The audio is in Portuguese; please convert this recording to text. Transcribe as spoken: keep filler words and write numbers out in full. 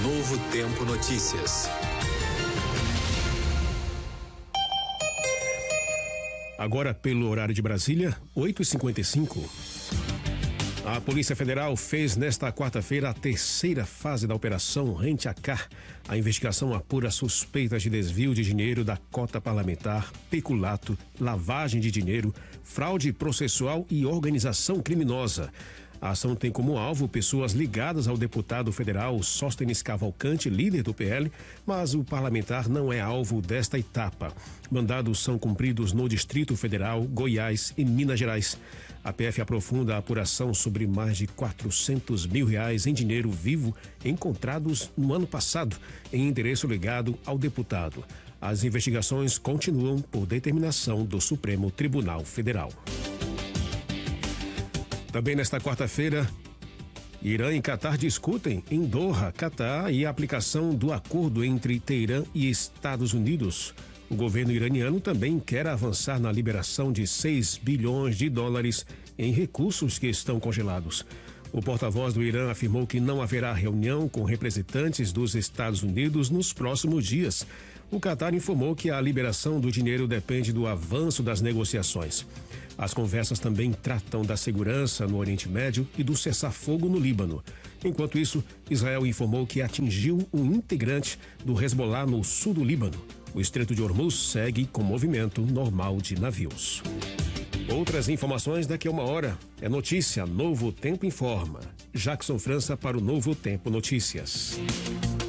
Novo Tempo Notícias. Agora, pelo horário de Brasília, oito e cinquenta e cinco. A Polícia Federal fez nesta quarta-feira a terceira fase da Operação Rente-a-Car. A investigação apura suspeitas de desvio de dinheiro da cota parlamentar, peculato, lavagem de dinheiro, fraude processual e organização criminosa. A ação tem como alvo pessoas ligadas ao deputado federal Sóstenes Cavalcante, líder do P L, mas o parlamentar não é alvo desta etapa. Mandados são cumpridos no Distrito Federal, Goiás e Minas Gerais. A P F aprofunda a apuração sobre mais de quatrocentos mil reais em dinheiro vivo encontrados no ano passado, em endereço ligado ao deputado. As investigações continuam por determinação do Supremo Tribunal Federal. Também nesta quarta-feira, Irã e Catar discutem em Doha, Catar, e a aplicação do acordo entre Teherã e Estados Unidos. O governo iraniano também quer avançar na liberação de seis bilhões de dólares em recursos que estão congelados. O porta-voz do Irã afirmou que não haverá reunião com representantes dos Estados Unidos nos próximos dias. O Catar informou que a liberação do dinheiro depende do avanço das negociações. As conversas também tratam da segurança no Oriente Médio e do cessar-fogo no Líbano. Enquanto isso, Israel informou que atingiu um integrante do Hezbollah no sul do Líbano. O Estreito de Hormuz segue com movimento normal de navios. Outras informações daqui a uma hora. É notícia, Novo Tempo informa. Jackson França para o Novo Tempo Notícias.